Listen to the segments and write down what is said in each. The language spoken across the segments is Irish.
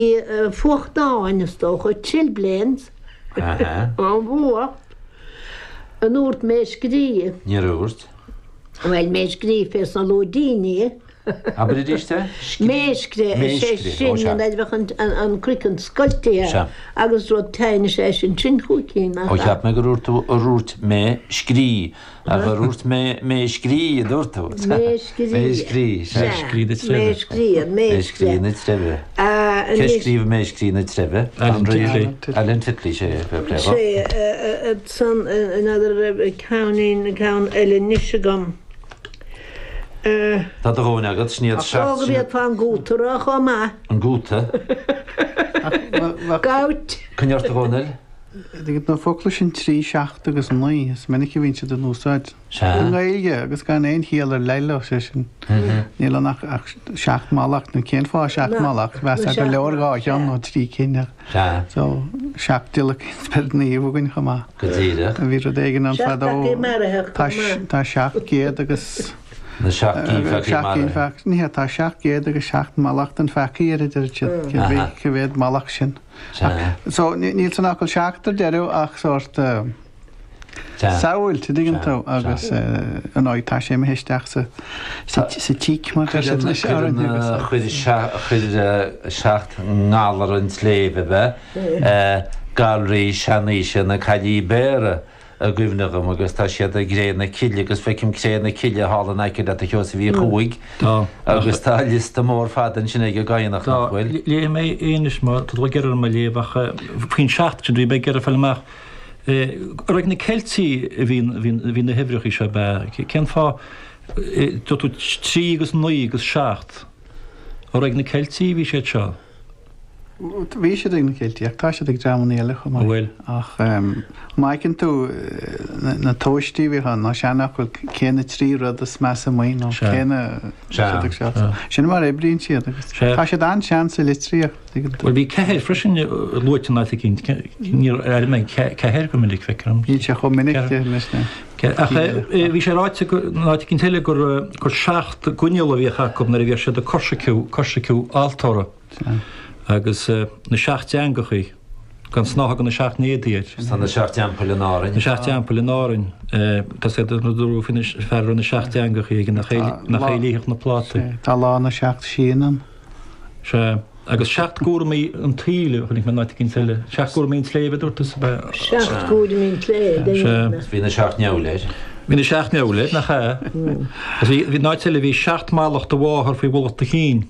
Fuchtdáin is toch, het chillblends. Aan woord. Een oort meeskrie. Niet roert. Wel, meeskrie is een lodini. Aber dit is het? Meeskrie, zin dat we een krikkend sculpteer. Agus rood tijden is een chin goed in. Ik heb me geroerd met schrie. Geroerd met schrie, doort het. Meeskrie, niet schrijven. Geschreven meeskrie, niet schrijven. Alleen verklies. Het zijn another count Ellen dat er gewoon dat is niet het schacht. Ik weet van goed terug, maar. Een goed, hè? Goud. Kun je er gewoon hè? Ik heb nog focus in 3 schacht, dus nee, is men ik weet het nog uit. Nee, ja, ik kan een hele leilo session. Nela nach schacht malach, een kind voor schacht malach. Was er loor gaat, Jan, nog 3 kinderen. Ja. Zo schacht tilk spelt niet, hoe kun je maar. Gezien. En weer de tegen aan vado. Tas schacht keer, dus. De schacht niet het schacht keer, de schacht malach dan verkeerde dat je weet malachchen. Zo niet zo'n akkel schachter, der ook soort saul te dingen toe, agus een ooit tasje me hestach ze cheek maar dat is goed schacht ngaler in het leven be gallery shanisha na kalibere Gwyfnach am agus tá siad a gréad na cille agus feikim créad na cille hála naicir dat a chios a bhí chuig agus tá lista mór fadan sin ag a gaianach nachhfuil. Lé mé éanis má tá gear má lébach fin seacht sin dú gear fellach roiig na celtí hín na hefrich is se be ken fá tú 3 agus 9 agus 7 roiig na celtí hí sé seo. Wie is het eigenlijk? Ik dacht dat ik daar niet leg, maar ach, maar ik toe na toastie we gaan. Als je nog geen 3 rodas massa mee, nog geen. Zijn maar een briefje. Als je dan chance illustreert. Wel, wie keher frischen loodje na te kind. Hier alleen keher komen ik vekkeren. Iets je gewoon niet misschien. Ach, wie je raad na te kind hele kor schacht gunjelo wie ga kom naar weer ze de korseku altore. Agus na seacht angachaí gan snáth gan na seacht néadíad. Tá na seacht ampulinárin. Na seacht ampulinárin. Tá sé na dúrú fin ferú na seacht angachaí nach chéilíoch na pláta. Tá lá na seacht síanam. Se agus seacht gúrmaí an tíle chunig man náid cinn teile. Seacht gúrmaí tlébe dúirtas be. Seacht gúrmaí tlébe. Bhí na seacht neolaid. Bhí na seacht neolaid nach cha. Bhí náid teile bhí seacht málacht do bháthar faoi bhla a chin.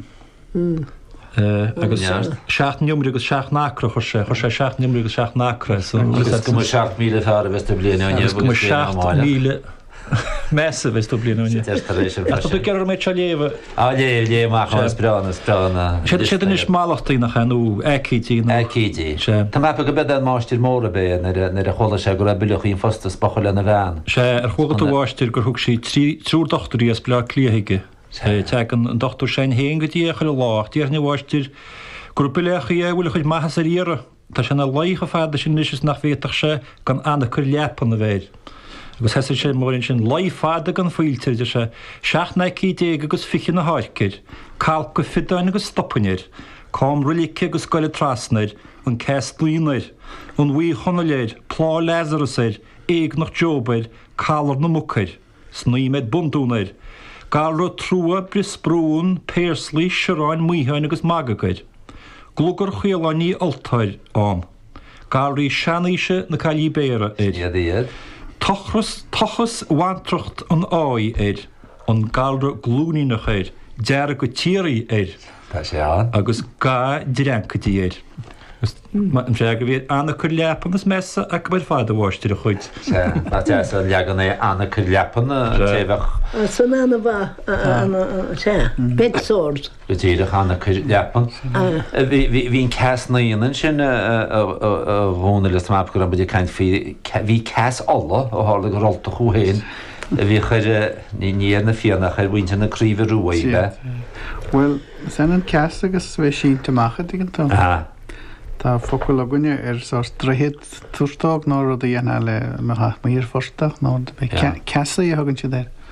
Agus 7 nummer agus 7 nachra chu sé 7 nummer agus 7 nachra. Agus go 7 míle fear a bheits bliana agus go 7 míle mesa bheits bliana. Tá gear méid se léomh. Léomach sprana. sé den is málachtaí nach anú écítí. Tá me go bed an máistír móra bé nar a chola sé go a buileach íon fosta spachol le na bhean. sé ar chugat bháistír gur thug sí trúr dochtarí as bla clíthaige. Te an dochtú sein héin go dtíocha le lácht, díar bháistír gur builecha bhfuil chuid maithas a riara, Tá sin na leicha fada sin níos nach bhéach sé gan anna chur lepan na bhéid. Agus heasa sé mórin sin lei fada gan fuiltir de se 7 agus fichin na háircir, cal go fidáin agus stoppainir, com rulice agus goile trasnaid, an cés línaid, an bhí chonaléid, plá lézarasaid, éag nach jobaid, calar na mucaid, sníimeid bundúnaid, Garro trúa brisbrún, péirslí, seráin, muíhain agus magagaid. Glúgur chualaní altáid am. Garrí seaníise na cailí béire éid. Tochas wantrocht an áid éid. An garro glúnínach éid. Deara go tíirí éid. Tá sé an. Agus gá direncatí éid. An sé go bhíad anna chur lepan is mesa a go bhfuil fád a bháistíir a chuid. Tá te an legan é anna chur lepan a tébhach. San anna bha sé, bedsort. Go tíireach anna chur lepan. Bhín cas naíonan sin bhóna le map go an bud caint bhí cas alla ó hála go rolta chuhéin. Bhí chuir níar na fianna chuir bhainte na críomh ruaí. Well, san an cas agus bheith sínta machcha dig an tá. Tá focail a gine sás drahéad túrtág ná rud a dhéana le hír fórsteach ná ceasa a hagann si déir.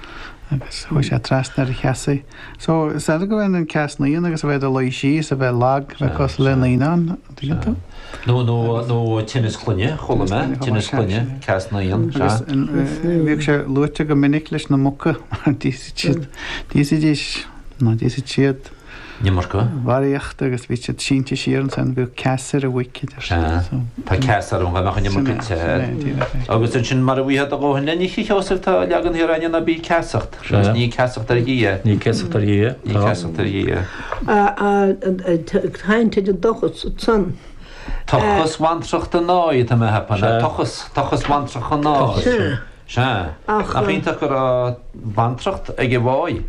agus chu sé trasna a cheasa. So is go bhfuin an ceasnaíon agus bheith a leisí sa bheith lag bheith cos le naíán tú? nó tinnis clúine chola me tinnis clúine ceasnaíon. Bhíh sé luite go minic leis na mucha dí siad Nimmarca? Bhaíocht agus bhí sé sínta sían san bhú cear a wicked. Tá cear an bheach nimmarca. Agus sin mar a bhíad a bháin lení chiosah tá legan hiraine na bí ceasacht. Ní ceasacht ar dhé. Ní ceasacht ar dhé. Ní ceasacht ar dhé. Táinte de dochas san. Tochas wantracht a náid a me hepanna. Tochas wantracht a náid. Se. A bhínta gur a wantracht ag bháid.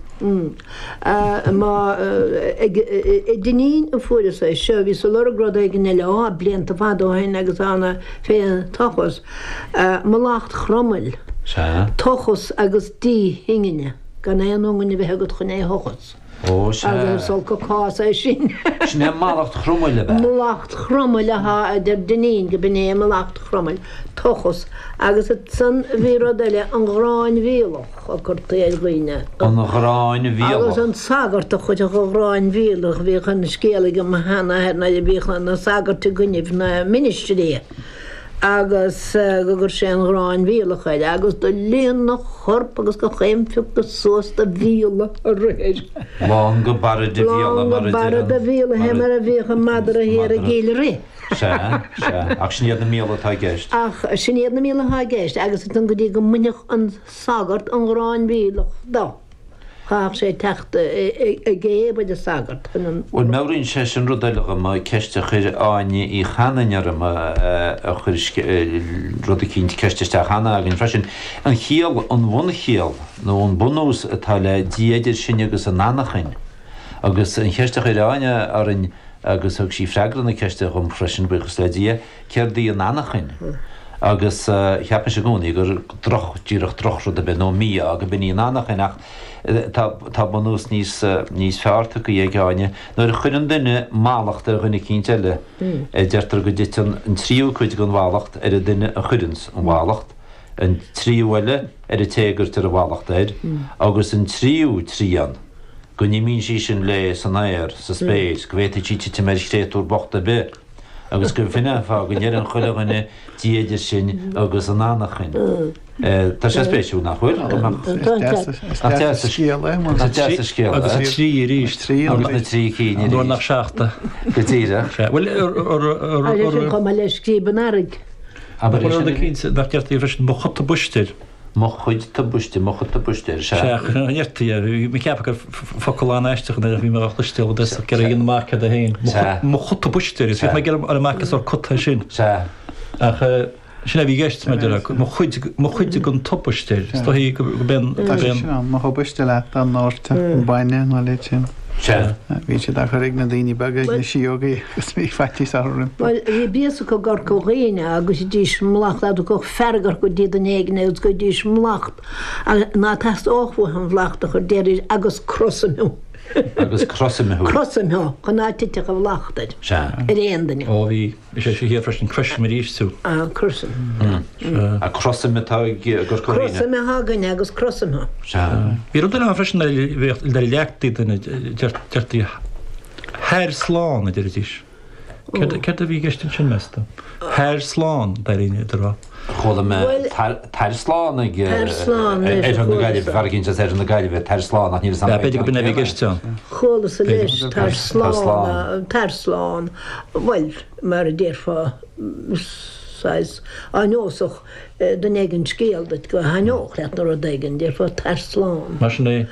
Má dunín a fuair sé seo bhí sa legrad ag an eile á blianta fadóhain agus anna fé tochas má lácht chrommel tochas agus dí hingine gan é anúganna bheit agad chun é hochas. agus sol go cá é sin. Sné málacht chrommel bheith? Málacht chrommel a der dunín go binné málacht chrommel tochas agus san bhí eile an gráin bhílach a chu téadghine. An gráin bhílach? Agus an sagart a chuid a gráin bhílach bhí chun scéalaige a hena na bhíchan na sagart a gunnimh na ministrí. Agus gur sé an gráin bhílachaid, agus do líon na chorp agus go chéimfiú go sósta bhíla a réir. Lán go barad de bhíla mar a barad a bhíla he mar a bhícha madar a héar a géile ré. Ach sinnéad na míla tá gceist? Ach sinnéad na míla tá gceist, agus an go dtí go muineach an sagart an gráin bhílach dá. Cháach sé techt a géad a sagart. Bhfuil meíonn sé sin rudailech má ceiste chuir áine í chanaar a chuir rud a cinint ceisteiste chana agin freisin. An chéal an bhna chéal nó an bunús atá le diaidir sin agus an nánachain. Agus an cheiste chuir áine ar an agus thug sí freigran na ceiste chum freisin buchas le dia ceirdaí an nánachain. Agus cheapan sé gúnaí gur díoch trochú a be nó mí a go bin í nánachainach tá bunús níos fearrta go dhéáine. Nuair a chuinn duine málacht ar chuinna cínte eile deirtar go dtí an tríú chuid go bhálacht ar a duine a chuidens an bhálacht, an tríúile ar a tégur tar a bhálacht éid, agus an tríú trían. Go ní mín sí sin le san éir sa spéis, go bhéta títe mar stéitú bochta be. Agus go finine fá go dhéar an chuileganna diaidir sin agus an nánachchain. Tá sé spéisiú nach chuil? Trí ríis trí cíine dú nach seachta go tíire? Bhfuil chu le scríban aig. cínsa deirtaí freisin mo chutta buistir. Mo chuid tá buistir se. Seachirtaí mé ceapa gur focaláin eisteach na bhí mar chluistíil de gur on marcha a héin. Mo chutta buistir, is mé ar a marchas ar cutta sin. Sinna bhí gceist me mo chuide gon toppaistir. Tá hí go ben mo buiste le an náirta baine ná le sin. Bhí sé a chuig na daoine bag na siógaí gus mí feití árin. Well hí bíasa go gur cóghine agus dís mlacht a go fergar go dtí an éagnéid go dís mlacht ná test áhfu an bhlaachta chu déir agus crossamú. Agus crossamú. Crossamú chu náitiite go bhlaachtaid. Réandaine. Ó bhí sé hí freisin crusim ríú. Crosam. A crossamtá gur choíine. Crosam hagan agus crossamú. Bhí rud an freisin le leachtaí deirtaí Hair sláán a deirdís. Ceir a bhí geistin sin mesta. Hair sláán daíine idirrá. Chola me tar sláán ag an na gaiileh farginn ar an na gaiileh tar sláán nach níos beidir go buna bhí geiste. Chola sa leis tar sláán bhfuil mar a déirfá an nóach den éigen scéaldat go haóch leat nó a daigen déirfá tar sláán. Mar sin é?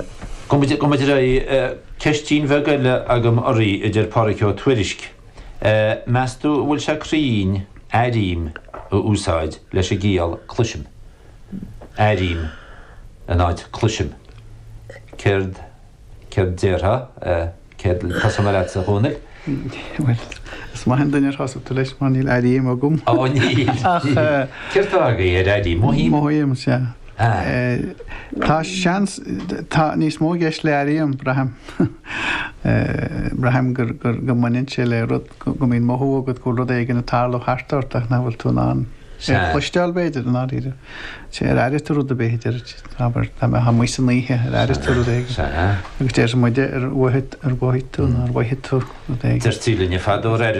Comid ceistín bhegaile agam orí idir páraceó tuairisc. Meastú bhfuil se crín airím ó úsáid leis a gíal cluisim. Airím a náid cluisim. Céird déirtha céird pasamaraid sa hónil. Is má hen duine hasú leis má níl airím a gum. Céirt aga ar airím móhíim? Móhíim se. Tá seans níos mó gceist le airím Braham gur go muinn sé le rud go mín mothúgad go rud éigen na tála hartartach na bhfuil tú ná chluisteáil beidir an áíre. sé airitú a béidir aber ha mu saníthe airitú agus téir muide ar bhid ar bhaithú ar bhaithú. Tar tílinne fadó